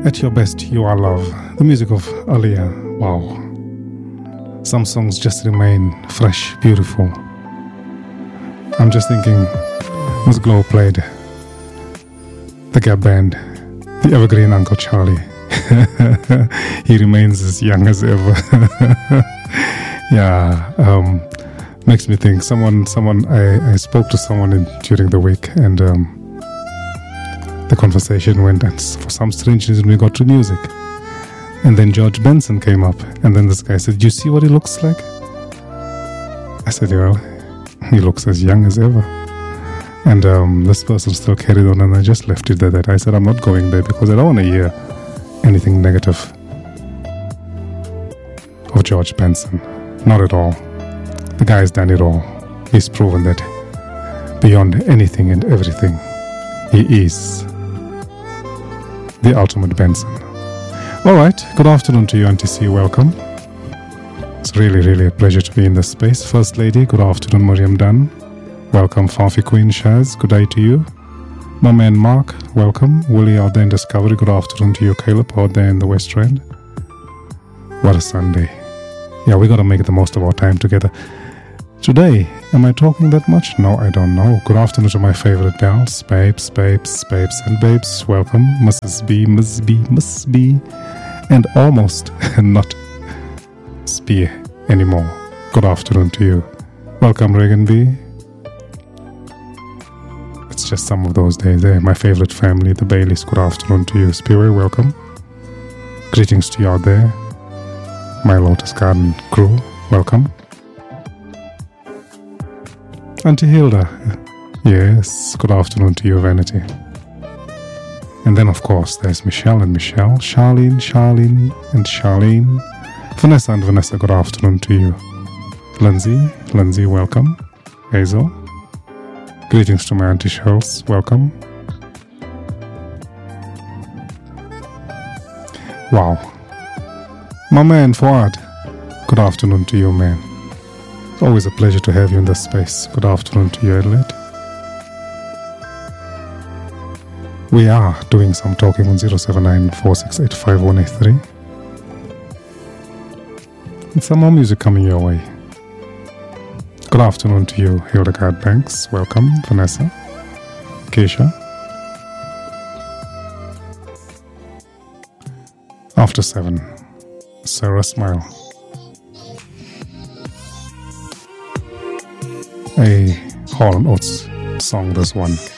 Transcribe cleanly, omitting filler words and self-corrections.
At your best, you are love. The music of Aaliyah. Wow. Some songs just remain fresh, beautiful. I'm just thinking, Ms. Glow played the Gap Band, the Evergreen Uncle Charlie. He remains as young as ever. Yeah, makes me think. I spoke to someone during the week, and the conversation went, and for some strange reason we got to music. And then George Benson came up, and then this guy said, "You see what he looks like?" I said, "Well, he looks as young as ever." And this person still carried on, and I just left it there. I said, "I'm not going there because I don't want to hear anything negative of George Benson. Not at all. The guy's done it all. He's proven that beyond anything and everything, he is the ultimate Benson." All right, good afternoon to you, Auntie C. Welcome. It's really, really a pleasure to be in this space. First Lady, good afternoon, Miriam Dunn. Welcome, Fafi Queen Shaz. Good day to you. My man Mark, welcome. Willie out there in Discovery, good afternoon to you. Caleb out there in the West End. What a Sunday. Yeah, we got to make the most of our time together. Today, am I talking that much? No, I don't know. Good afternoon to my favorite pals, babes, and babes. Welcome, Mrs. B, Miss B, Miss B, and almost not Spee anymore. Good afternoon to you. Welcome, Reagan B. It's just some of those days, eh? My favorite family, the Baileys. Good afternoon to you. Speedway, welcome. Greetings to you out there. My Lotus Garden crew, welcome. Auntie Hilda, yes, good afternoon to you, Vanity. And then, of course, there's Michelle and Michelle, Charlene and Charlene, Vanessa and Vanessa, good afternoon to you. Lindsay, welcome. Hazel, greetings to my Auntie Charles, welcome. Wow. My man, Fuad, good afternoon to you, man. It's always a pleasure to have you in this space. Good afternoon to you, Adelaide. We are doing some talking on 079-468-5183. And some more music coming your way. Good afternoon to you, Hildegard Banks. Welcome, Vanessa. Keisha. After 7, Sarah Smile. A Hall & Oates song, this one.